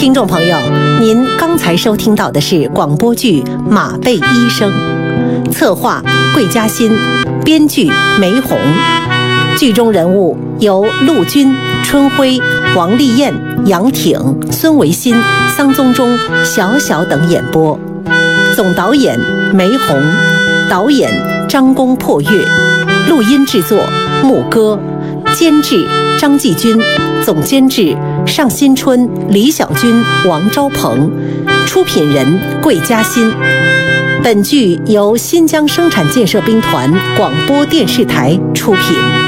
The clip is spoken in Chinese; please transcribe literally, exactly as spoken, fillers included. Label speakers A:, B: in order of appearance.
A: 听众朋友，您刚才收听到的是广播剧《马背医生》，策划桂嘉欣，编剧梅红。剧中人物由陆军、春晖、王丽燕、杨挺、孙维新、桑宗忠、小小等演播。总导演梅红，导演张公破月，录音制作牧歌，监制张继军，总监制尚新春、李小军、王昭鹏，出品人桂嘉欣。本剧由新疆生产建设兵团广播电视台出品。